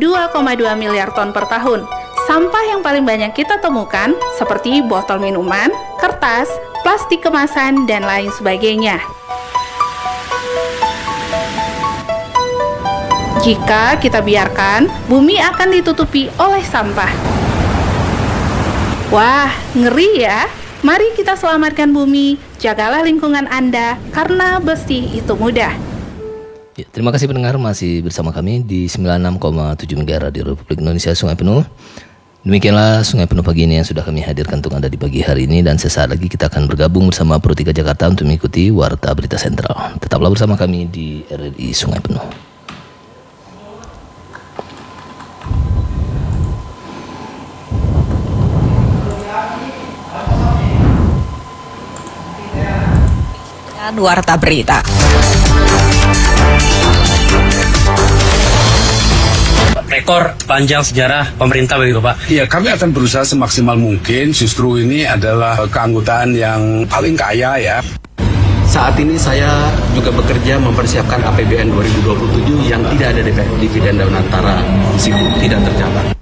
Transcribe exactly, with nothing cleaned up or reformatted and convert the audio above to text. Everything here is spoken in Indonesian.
dua koma dua miliar ton per tahun. Sampah yang paling banyak kita temukan seperti botol minuman, kertas, plastik kemasan, dan lain sebagainya. Jika kita biarkan, bumi akan ditutupi oleh sampah. Wah, ngeri ya. Mari kita selamatkan bumi, jagalah lingkungan Anda, karena bersih itu mudah. Ya, terima kasih pendengar masih bersama kami di sembilan puluh enam koma tujuh Mega Radio Republik Indonesia Sungai Penuh. Demikianlah Sungai Penuh pagi ini yang sudah kami hadirkan untuk Anda di pagi hari ini, dan sesaat lagi kita akan bergabung bersama Pro tiga Jakarta untuk mengikuti Warta Berita Sentral. Tetaplah bersama kami di R R I Sungai Penuh. Warta Berita. Rekor panjang sejarah pemerintah bagi Bapak. Iya, kami akan berusaha semaksimal mungkin. Justru ini adalah keanggotaan yang paling kaya ya. Saat ini saya juga bekerja mempersiapkan A P B N dua ribu dua puluh tujuh yang tidak ada dividen dan antara di situ tidak tercatat.